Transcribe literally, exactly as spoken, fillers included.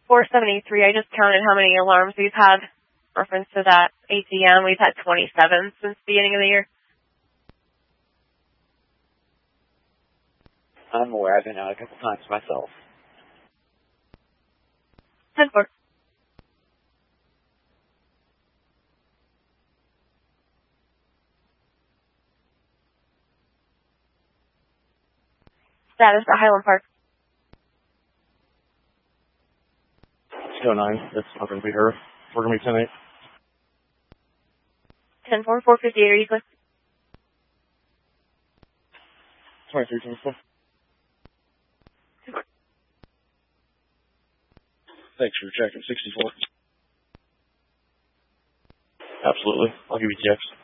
four seventy-three, I just counted how many alarms we've had. Reference to that A T M, we've had twenty-seven since the beginning of the year. I'm aware. I've been out a couple times myself. ten four. Status at Highland Park. two oh nine, it's not going to be her. We're going to be ten eight. ten four, four fifty-eight, are you clear? twenty-three, twenty-four. Thanks for checking. sixty-four. Absolutely. I'll give you T X.